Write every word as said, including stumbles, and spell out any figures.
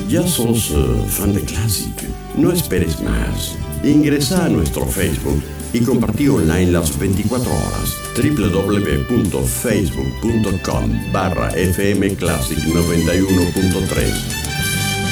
ya sos uh, fan de Classic, no esperes más. Ingresa a nuestro Facebook y compartí online las veinticuatro horas. doble u doble u doble u punto facebook punto com barra fm classic noventa y uno punto tres.